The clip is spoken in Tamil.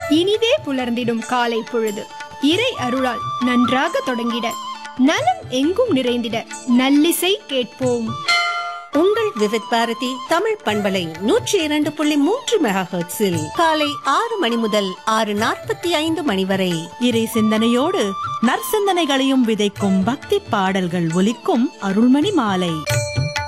இனிதே புலர்ந்திடும் காலை பொழுது இறை அருளால் நன்றாக தொடங்கிட, நலம் எங்கும் நிறைந்திட நல்லிசை கேட்போம். உங்கள் விவித் பாரதி தமிழ் பண்பலை 102.3 மெகாஹெர்ட்ஸில் காலை 6 மணி முதல் 6:45 மணி வரை இறை சிந்தனையோடு நற்சிந்தனைகளையும் விதைக்கும் பக்தி பாடல்கள் ஒலிக்கும் அருள்மணி மாலை.